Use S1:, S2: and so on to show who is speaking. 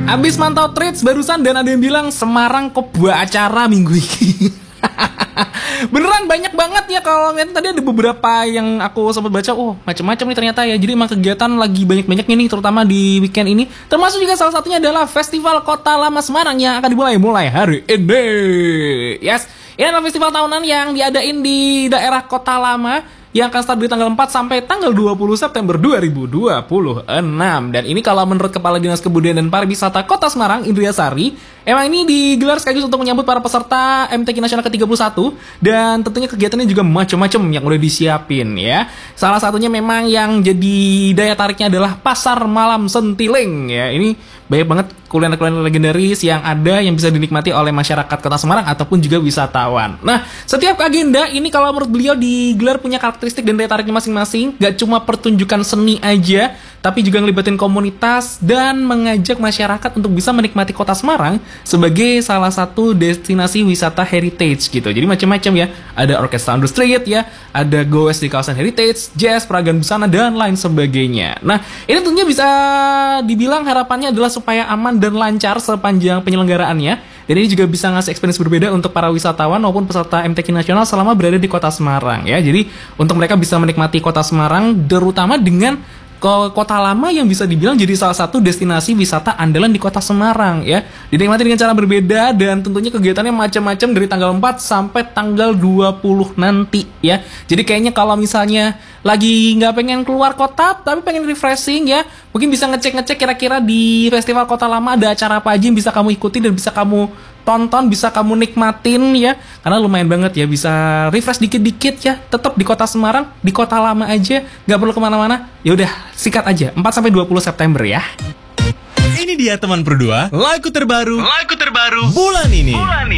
S1: Abis mantau trades barusan dan ada yang bilang Semarang kebuah acara minggu ini. Beneran banyak banget ya. Kalau ngeliat tadi ada beberapa yang aku sempat baca, oh macam-macam nih ternyata ya. Jadi emang kegiatan lagi banyak-banyaknya nih, terutama di weekend ini. Termasuk juga salah satunya adalah Festival Kota Lama Semarang yang akan dimulai hari ini. Yes, ini adalah festival tahunan yang diadain di daerah Kota Lama yang akan start dari tanggal 4 sampai tanggal 20 September 2026. Dan ini kalau menurut Kepala Dinas Kebudayaan dan Pariwisata Kota Semarang, Indria Sari, emang ini digelar sekaligus untuk menyambut para peserta MTQ Nasional ke-31. Dan tentunya kegiatannya juga macam-macam yang udah disiapin ya. Salah satunya memang yang jadi daya tariknya adalah Pasar Malam Sentiling ya. Ini banyak banget kuliner-kuliner legendaris yang ada yang bisa dinikmati oleh masyarakat Kota Semarang ataupun juga wisatawan. Nah, setiap agenda ini kalau menurut beliau digelar punya karakteristik dan daya tariknya masing-masing. Gak cuma pertunjukan seni aja, tapi juga ngelibatin komunitas dan mengajak masyarakat untuk bisa menikmati Kota Semarang sebagai salah satu destinasi wisata heritage gitu. Jadi macam-macam ya. Ada orkestra on the street ya, ada goes di kawasan heritage, jazz, peragaan busana dan lain sebagainya. Nah, ini tentunya bisa dibilang harapannya adalah supaya aman dan lancar sepanjang penyelenggaraannya. Dan ini juga bisa ngasih experience berbeda untuk para wisatawan maupun peserta MTQ Nasional selama berada di Kota Semarang ya. Jadi untuk mereka bisa menikmati Kota Semarang terutama dengan Kota Lama yang bisa dibilang jadi salah satu destinasi wisata andalan di Kota Semarang ya. Dinikmati dengan cara berbeda dan tentunya kegiatannya macam-macam dari tanggal 4 sampai tanggal 20 nanti ya. Jadi kayaknya kalau misalnya lagi nggak pengen keluar kota tapi pengen refreshing ya, mungkin bisa ngecek-ngecek kira-kira di Festival Kota Lama ada acara apa aja yang bisa kamu ikuti dan bisa kamu tonton, bisa kamu nikmatin ya. Karena lumayan banget ya, bisa refresh dikit-dikit ya. Tetap di Kota Semarang, di Kota Lama aja, nggak perlu kemana-mana. Ya udah, sikat aja 4 sampai 20 September ya.
S2: Ini dia teman berdua, lagu terbaru bulan ini.